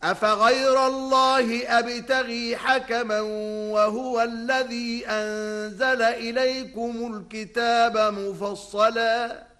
أفغير الله أبتغي حكما وهو الذي أنزل إليكم الكتاب مفصلا